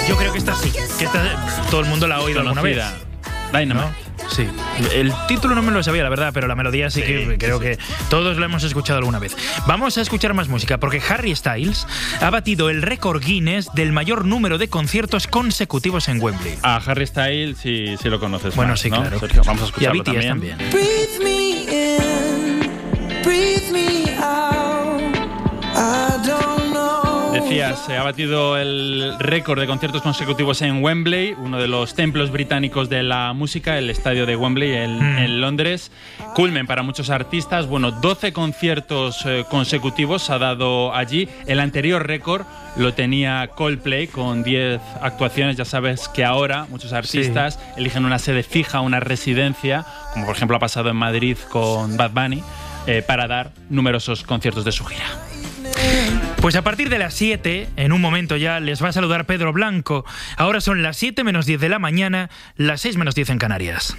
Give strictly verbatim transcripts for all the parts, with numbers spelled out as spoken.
Yo creo que esta sí, que esta todo el mundo la ha oído alguna vez. Dynamite. ¿No? Sí, el título no me lo sabía, la verdad, pero la melodía sí, sí que creo sí. que todos lo hemos escuchado alguna vez. Vamos a escuchar más música, porque Harry Styles ha batido el récord Guinness del mayor número de conciertos consecutivos en Wembley. A Harry Styles sí, sí lo conoces. Bueno, más, sí, ¿no? claro. Sergio, vamos a escucharlo y a B T S también. también. Breathe me in, breathe me out. I don't know. Decías, se ha batido el récord de conciertos consecutivos en Wembley, uno de los templos británicos de la música, el estadio de Wembley en, mm. en Londres. Culmen para muchos artistas. Bueno, doce conciertos eh, consecutivos ha dado allí. El anterior récord lo tenía Coldplay con diez actuaciones. Ya sabes que ahora muchos artistas sí. eligen una sede fija, una residencia, como por ejemplo ha pasado en Madrid con Bad Bunny, eh, para dar numerosos conciertos de su gira. Pues a partir de las siete, en un momento ya, les va a saludar Pedro Blanco. Ahora son las siete menos diez de la mañana, las seis menos diez en Canarias.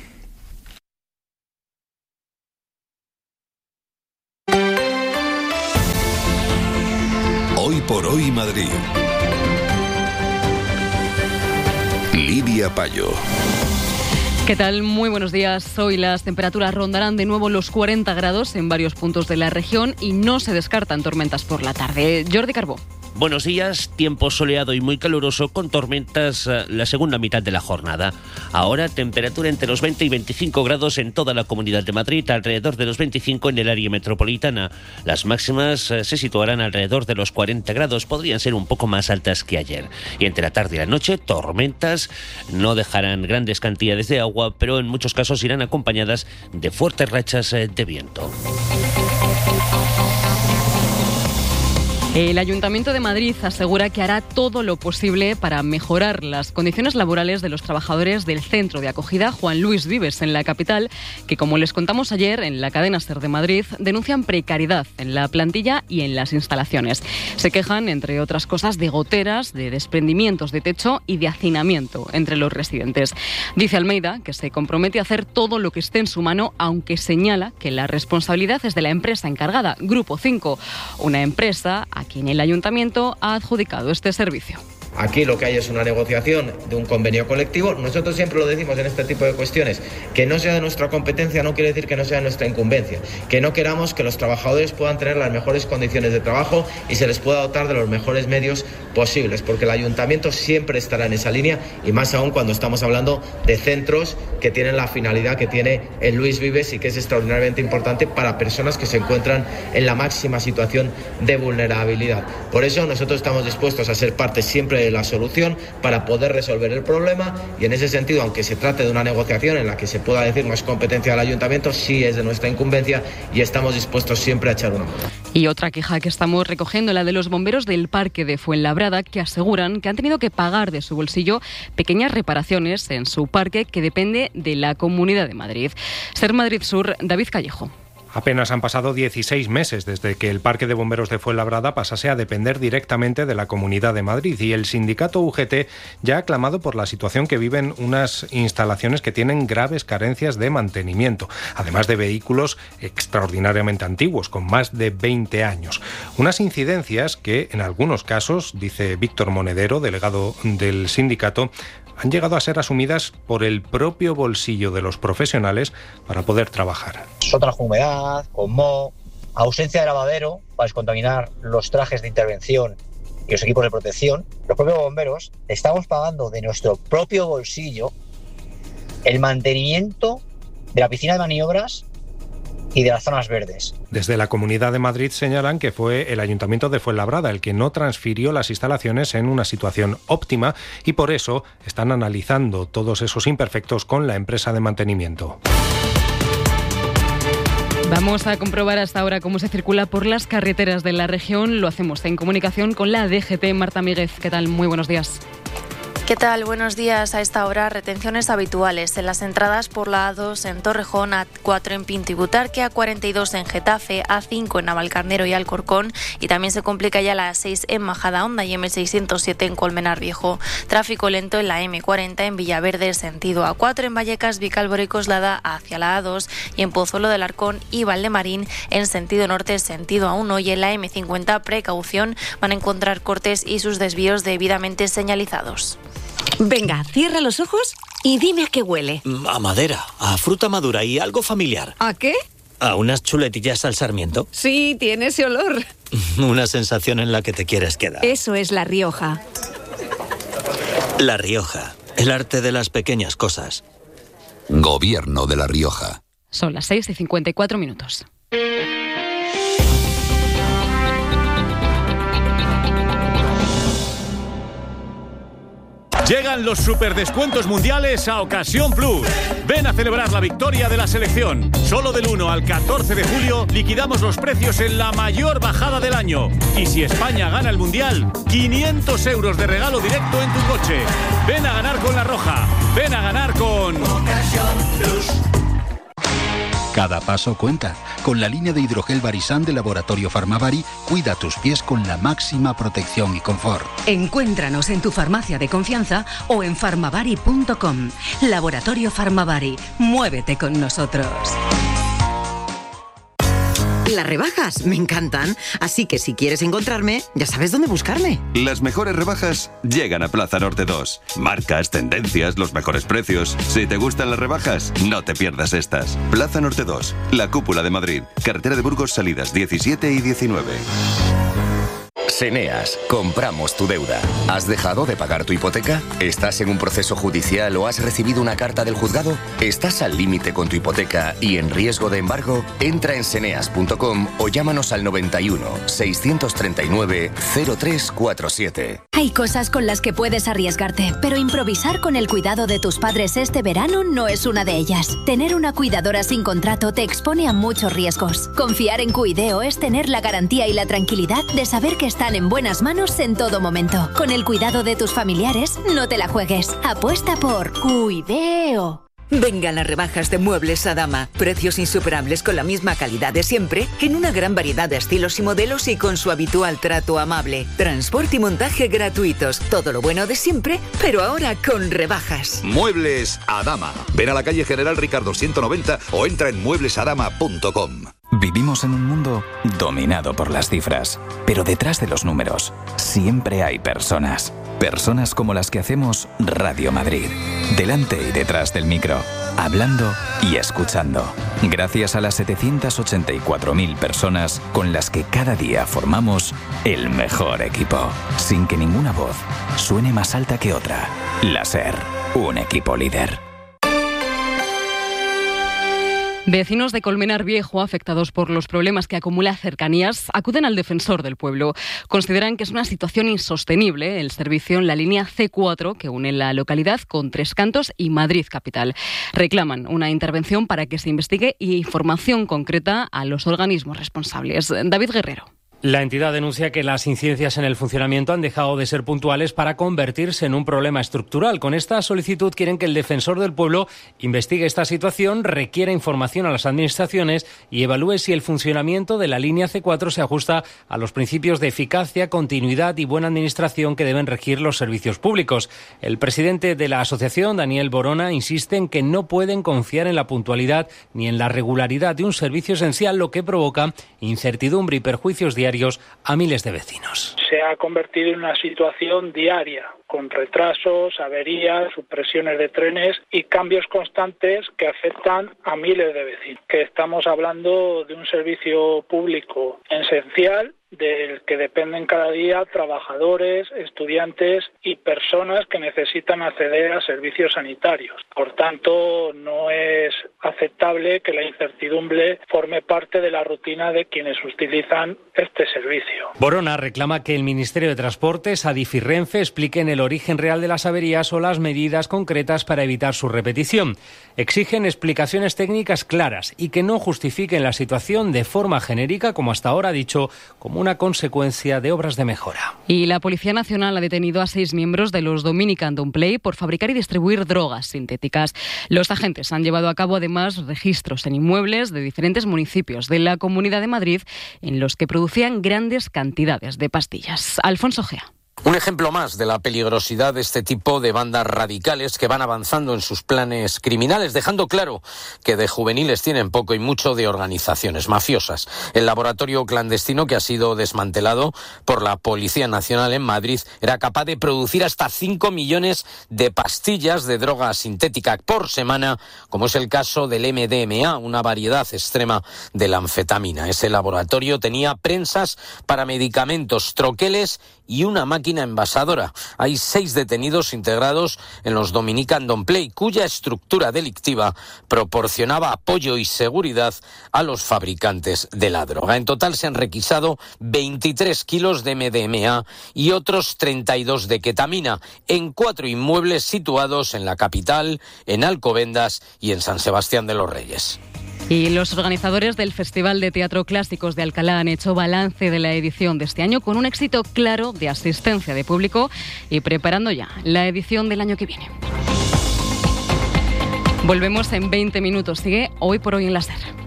Hoy por hoy Madrid. Lidia Payo. ¿Qué tal? Muy buenos días. Hoy las temperaturas rondarán de nuevo los cuarenta grados en varios puntos de la región y no se descartan tormentas por la tarde. Jordi Carbó. Buenos días, tiempo soleado y muy caluroso con tormentas uh, la segunda mitad de la jornada. Ahora temperatura entre los veinte y veinticinco grados en toda la Comunidad de Madrid, alrededor de los veinticinco en el área metropolitana. Las máximas uh, se situarán alrededor de los cuarenta grados, podrían ser un poco más altas que ayer. Y entre la tarde y la noche, tormentas no dejarán grandes cantidades de agua, pero en muchos casos irán acompañadas de fuertes rachas uh, de viento. El Ayuntamiento de Madrid asegura que hará todo lo posible para mejorar las condiciones laborales de los trabajadores del centro de acogida Juan Luis Vives en la capital, que como les contamos ayer en la cadena SER de Madrid, denuncian precariedad en la plantilla y en las instalaciones. Se quejan, entre otras cosas, de goteras, de desprendimientos de techo y de hacinamiento entre los residentes. Dice Almeida que se compromete a hacer todo lo que esté en su mano, aunque señala que la responsabilidad es de la empresa encargada, Grupo cinco, una empresa a quien el Ayuntamiento ha adjudicado este servicio. Aquí lo que hay es una negociación de un convenio colectivo. Nosotros siempre lo decimos en este tipo de cuestiones. Que no sea de nuestra competencia no quiere decir que no sea de nuestra incumbencia. Que no queramos que los trabajadores puedan tener las mejores condiciones de trabajo y se les pueda dotar de los mejores medios posibles. Porque el Ayuntamiento siempre estará en esa línea y más aún cuando estamos hablando de centros que tienen la finalidad que tiene el Luis Vives y que es extraordinariamente importante para personas que se encuentran en la máxima situación de vulnerabilidad. Por eso nosotros estamos dispuestos a ser parte siempre de la solución para poder resolver el problema y en ese sentido, aunque se trate de una negociación en la que se pueda decir no es competencia del Ayuntamiento, sí es de nuestra incumbencia y estamos dispuestos siempre a echar una mano. Y otra queja que estamos recogiendo, la de los bomberos del Parque de Fuenlabrada, que aseguran que han tenido que pagar de su bolsillo pequeñas reparaciones en su parque que depende de la Comunidad de Madrid. SER Madrid Sur, David Callejo. Apenas han pasado dieciséis meses desde que el Parque de Bomberos de Fuenlabrada pasase a depender directamente de la Comunidad de Madrid y el sindicato U G T ya ha clamado por la situación que viven unas instalaciones que tienen graves carencias de mantenimiento, además de vehículos extraordinariamente antiguos, con más de veinte años. Unas incidencias que, en algunos casos, dice Víctor Monedero, delegado del sindicato, han llegado a ser asumidas por el propio bolsillo de los profesionales para poder trabajar. Sótano con humedad, con moho, ausencia de lavadero para descontaminar los trajes de intervención y los equipos de protección. Los propios bomberos estamos pagando de nuestro propio bolsillo el mantenimiento de la piscina de maniobras y de las zonas verdes. Desde la Comunidad de Madrid señalan que fue el Ayuntamiento de Fuenlabrada el que no transfirió las instalaciones en una situación óptima y por eso están analizando todos esos imperfectos con la empresa de mantenimiento. Vamos a comprobar hasta ahora cómo se circula por las carreteras de la región. Lo hacemos en comunicación con la D G T. Marta Míguez, ¿qué tal? Muy buenos días. ¿Qué tal? Buenos días. A esta hora, retenciones habituales en las entradas por la A dos en Torrejón, A cuatro en Pinto y Butarque, A cuarenta y dos en Getafe, A cinco en Navalcarnero y Alcorcón, y también se complica ya la A seis en Majadahonda y M seiscientos siete en Colmenar Viejo. Tráfico lento en la M cuarenta en Villaverde, sentido A cuatro en Vallecas, Vicálvaro y Coslada hacia la A dos, y en Pozuelo del Arcón y Valdemarín en sentido norte, sentido A uno, y en la M cincuenta, precaución, van a encontrar cortes y sus desvíos debidamente señalizados. Venga, cierra los ojos y dime a qué huele. A madera, a fruta madura y algo familiar. ¿A qué? ¿A unas chuletillas al sarmiento? Sí, tiene ese olor. Una sensación en la que te quieres quedar. Eso es La Rioja. La Rioja, el arte de las pequeñas cosas. Gobierno de La Rioja. Son las seis y cincuenta y cuatro minutos. Llegan los superdescuentos mundiales a Ocasión Plus. Ven a celebrar la victoria de la selección. Solo del uno al catorce de julio liquidamos los precios en la mayor bajada del año. Y si España gana el mundial, quinientos euros de regalo directo en tu coche. Ven a ganar con La Roja. Ven a ganar con Ocasión Plus. Cada paso cuenta. Con la línea de hidrogel Barisan de Laboratorio Farmavari, cuida tus pies con la máxima protección y confort. Encuéntranos en tu farmacia de confianza o en farmavari punto com. Laboratorio Farmavari. Muévete con nosotros. Las rebajas me encantan, así que si quieres encontrarme, ya sabes dónde buscarme. Las mejores rebajas llegan a Plaza Norte dos. Marcas, tendencias, los mejores precios. Si te gustan las rebajas, no te pierdas estas. Plaza Norte dos, la cúpula de Madrid. Carretera de Burgos, salidas diecisiete y diecinueve. Seneas, compramos tu deuda. ¿Has dejado de pagar tu hipoteca? ¿Estás en un proceso judicial o has recibido una carta del juzgado? ¿Estás al límite con tu hipoteca y en riesgo de embargo? Entra en seneas punto com o llámanos al noventa y uno, seiscientos treinta y nueve, cero tres cuarenta y siete. Hay cosas con las que puedes arriesgarte, pero improvisar con el cuidado de tus padres este verano no es una de ellas. Tener una cuidadora sin contrato te expone a muchos riesgos. Confiar en Cuideo es tener la garantía y la tranquilidad de saber que están en buenas manos en todo momento. Con el cuidado de tus familiares, no te la juegues. Apuesta por Cuideo. Vengan las rebajas de Muebles Adama. Precios insuperables con la misma calidad de siempre, en una gran variedad de estilos y modelos y con su habitual trato amable. Transporte y montaje gratuitos. Todo lo bueno de siempre, pero ahora con rebajas. Muebles Adama. Ven a la calle General Ricardo ciento noventa o entra en muebles adama punto com. Vivimos en un mundo dominado por las cifras, pero detrás de los números siempre hay personas. Personas como las que hacemos Radio Madrid. Delante y detrás del micro, hablando y escuchando. Gracias a las setecientas ochenta y cuatro mil personas con las que cada día formamos el mejor equipo. Sin que ninguna voz suene más alta que otra. La SER, un equipo líder. Vecinos de Colmenar Viejo, afectados por los problemas que acumula Cercanías, acuden al defensor del pueblo. Consideran que es una situación insostenible el servicio en la línea C cuatro que une la localidad con Tres Cantos y Madrid capital. Reclaman una intervención para que se investigue y información concreta a los organismos responsables. David Guerrero. La entidad denuncia que las incidencias en el funcionamiento han dejado de ser puntuales para convertirse en un problema estructural. Con esta solicitud quieren que el defensor del pueblo investigue esta situación, requiera información a las administraciones y evalúe si el funcionamiento de la línea C cuatro se ajusta a los principios de eficacia, continuidad y buena administración que deben regir los servicios públicos. El presidente de la asociación, Daniel Borona, insiste en que no pueden confiar en la puntualidad ni en la regularidad de un servicio esencial, lo que provoca incertidumbre y perjuicios diarios a miles de vecinos. Se ha convertido en una situación diaria, con retrasos, averías, supresiones de trenes y cambios constantes que afectan a miles de vecinos. Que estamos hablando de un servicio público esencial, del que dependen cada día trabajadores, estudiantes y personas que necesitan acceder a servicios sanitarios. Por tanto, no es aceptable que la incertidumbre forme parte de la rutina de quienes utilizan este servicio. Borona reclama que el Ministerio de Transportes, Adif y Renfe expliquen el origen real de las averías o las medidas concretas para evitar su repetición. Exigen explicaciones técnicas claras y que no justifiquen la situación de forma genérica, como hasta ahora ha dicho, como una consecuencia de obras de mejora. Y la Policía Nacional ha detenido a seis miembros de los Dominican Don't Play por fabricar y distribuir drogas sintéticas. Los agentes han llevado a cabo además registros en inmuebles de diferentes municipios de la Comunidad de Madrid en los que producían grandes cantidades de pastillas. Alfonso Gea. Un ejemplo más de la peligrosidad de este tipo de bandas radicales que van avanzando en sus planes criminales, dejando claro que de juveniles tienen poco y mucho de organizaciones mafiosas. El laboratorio clandestino que ha sido desmantelado por la Policía Nacional en Madrid era capaz de producir hasta cinco millones de pastillas de droga sintética por semana, como es el caso del M D M A, una variedad extrema de la anfetamina. Ese laboratorio tenía prensas para medicamentos, troqueles y una máquina envasadora. Hay seis detenidos integrados en los Dominican Don't Play, cuya estructura delictiva proporcionaba apoyo y seguridad a los fabricantes de la droga. En total se han requisado veintitrés kilos de M D M A y otros treinta y dos de ketamina en cuatro inmuebles situados en la capital, en Alcobendas y en San Sebastián de los Reyes. Y los organizadores del Festival de Teatro Clásicos de Alcalá han hecho balance de la edición de este año con un éxito claro de asistencia de público y preparando ya la edición del año que viene. Volvemos en veinte minutos. Sigue Hoy por Hoy en la SER.